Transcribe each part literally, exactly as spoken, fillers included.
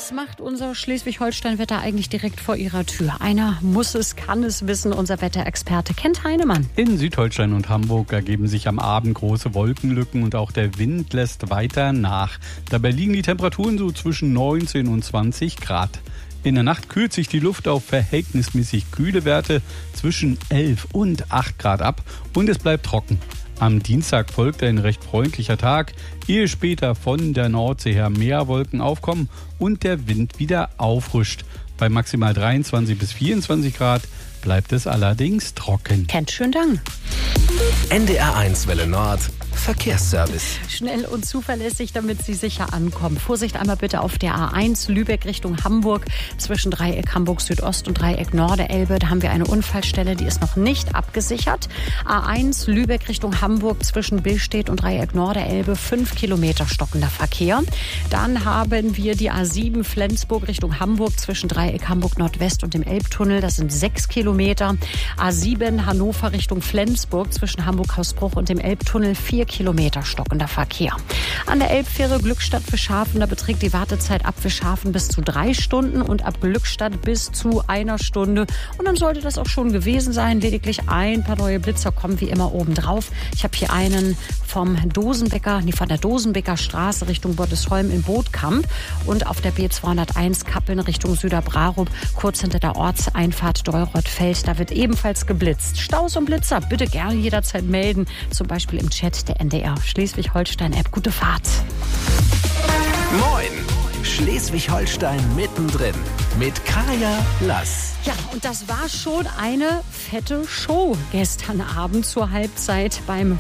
Was macht unser Schleswig-Holstein-Wetter eigentlich direkt vor ihrer Tür? Einer muss es, kann es wissen, unser Wetterexperte Kent Heinemann. In Südholstein und Hamburg ergeben sich am Abend große Wolkenlücken und auch der Wind lässt weiter nach. Dabei liegen die Temperaturen so zwischen neunzehn und zwanzig Grad. In der Nacht kühlt sich die Luft auf verhältnismäßig kühle Werte zwischen elf und acht Grad ab und es bleibt trocken. Am Dienstag folgt ein recht freundlicher Tag, ehe später von der Nordsee her mehr Wolken aufkommen und der Wind wieder auffrischt. Bei maximal dreiundzwanzig bis vierundzwanzig Grad bleibt es allerdings trocken. Kent, schönen Dank. N D R eins Welle Nord Verkehrsservice. Schnell und zuverlässig, damit Sie sicher ankommen. Vorsicht einmal bitte auf der A eins Lübeck Richtung Hamburg zwischen Dreieck Hamburg Südost und Dreieck Norderelbe. Da haben wir eine Unfallstelle, die ist noch nicht abgesichert. A eins Lübeck Richtung Hamburg zwischen Billstedt und Dreieck Norderelbe, fünf Kilometer stockender Verkehr. Dann haben wir die A sieben Flensburg Richtung Hamburg zwischen Dreieck Hamburg Nordwest und dem Elbtunnel. Das sind sechs Kilometer. A sieben Hannover Richtung Flensburg zwischen Hamburg-Hausbruch und dem Elbtunnel, vier Kilometer stockender Verkehr. An der Elbfähre Glückstadt Fischhafen, da beträgt die Wartezeit ab Fischhafen bis zu drei Stunden und ab Glückstadt bis zu einer Stunde. Und dann sollte das auch schon gewesen sein. Lediglich ein paar neue Blitzer kommen wie immer oben drauf. Ich habe hier einen vom Dosenbecker, nee, von der Dosenbecker Straße Richtung Bottesholm in Bootkamp und auf der B zweihunderteins Kappeln Richtung Süderbrarup, kurz hinter der Ortseinfahrt Deurotfeld. Da wird ebenfalls geblitzt. Staus und Blitzer bitte gerne jederzeit melden, zum Beispiel im Chat der N D R Schleswig-Holstein-App. Gute Fahrt. Moin! Schleswig-Holstein mittendrin mit Kaya Lass. Ja, und das war schon eine fette Show gestern Abend zur Halbzeit beim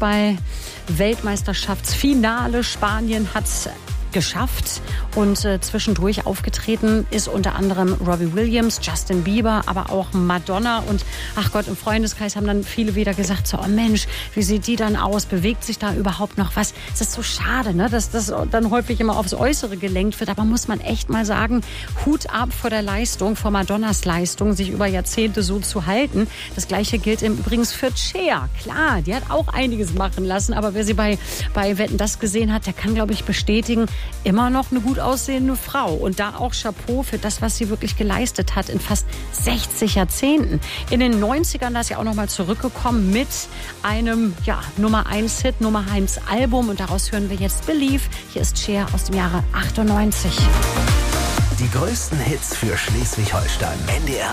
Fußball-Weltmeisterschaftsfinale. Spanien hat's geschafft und äh, zwischendurch aufgetreten ist unter anderem Robbie Williams, Justin Bieber, aber auch Madonna und ach Gott, im Freundeskreis haben dann viele wieder gesagt, so, oh Mensch, wie sieht die dann aus, bewegt sich da überhaupt noch was? Es ist so schade, ne, dass das dann häufig immer aufs Äußere gelenkt wird, aber muss man echt mal sagen, Hut ab vor der Leistung, vor Madonnas Leistung, sich über Jahrzehnte so zu halten. Das Gleiche gilt im übrigens für Cher. Klar, die hat auch einiges machen lassen, aber wer sie bei, bei Wetten, das gesehen hat, der kann, glaube ich, bestätigen, immer noch eine gut aussehende Frau. Und da auch Chapeau für das, was sie wirklich geleistet hat in fast sechzig Jahrzehnten. In den neunzigern, da ist sie auch noch mal zurückgekommen mit einem ja, Nummer eins Hit, Nummer eins Album. Und daraus hören wir jetzt Believe. Hier ist Cher aus dem Jahre achtundneunzig. Die größten Hits für Schleswig-Holstein. N D R